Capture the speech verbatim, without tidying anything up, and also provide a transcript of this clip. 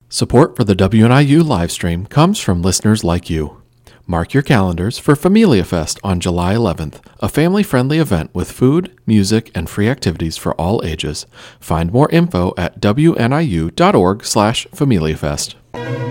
Support for the W N I U livestream comes from listeners like you. Mark your calendars for Familia Fest on July eleventh, a family-friendly event with food, music, and free activities for all ages. Find more info at W N I U dot org slash Familia Fest.